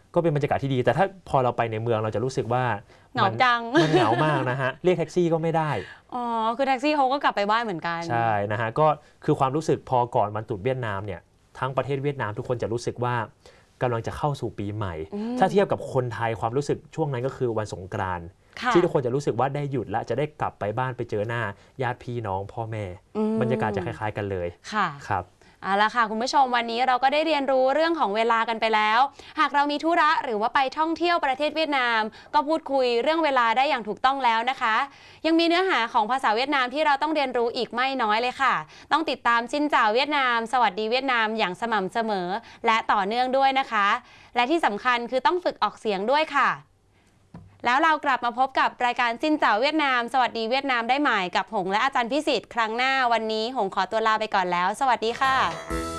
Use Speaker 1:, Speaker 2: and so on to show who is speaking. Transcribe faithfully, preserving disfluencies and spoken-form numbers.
Speaker 1: ก็เป็นบรรยากาศที่ดีแต่ถ้าพอเราไปในเมืองเราจะรู้สึกว่า
Speaker 2: เหงาจัง
Speaker 1: มันเหงามากนะฮะเรียกแท็กซี่ก็ไม่ได้
Speaker 2: อ๋อคือแท็กซี่เขาก็กลับไปบ้านเหมือนกัน
Speaker 1: ใช่นะฮะก็คือความรู้สึกพอก่อนวันตรุษเวียดนามเนี่ยทั้งประเทศเวียดนามทุกคนจะรู้สึกว่ากำลังจะเข้าสู่ปีใหม่ถ้าเทียบกับคนไทยความรู้สึกช่วงนั้นก็คือวันสงกรานต์ที่ทุกคนจะรู้สึกว่าได้หยุดและจะได้กลับไปบ้านไปเจอหน้าญาติพี่น้องพ่อแม่บรรยากาศจะคล้ายๆกันเลย
Speaker 2: ค่ะ
Speaker 1: ครับ
Speaker 2: เอาละค่ะคุณผู้ชมวันนี้เราก็ได้เรียนรู้เรื่องของเวลากันไปแล้วหากเรามีธุระหรือว่าไปท่องเที่ยวประเทศเวียดนามก็พูดคุยเรื่องเวลาได้อย่างถูกต้องแล้วนะคะยังมีเนื้อหาของภาษาเวียดนามที่เราต้องเรียนรู้อีกไม่น้อยเลยค่ะต้องติดตามซินจ่าวเวียดนามสวัสดีเวียดนามอย่างสม่ำเสมอและต่อเนื่องด้วยนะคะและที่สำคัญคือต้องฝึกออกเสียงด้วยค่ะแล้วเรากลับมาพบกับรายการซินจ่าวเวียดนามสวัสดีเวียดนามได้ใหม่กับหงและอาจารย์พิสิทธิ์ครั้งหน้าวันนี้หงขอตัวลาไปก่อนแล้วสวัสดีค่ะ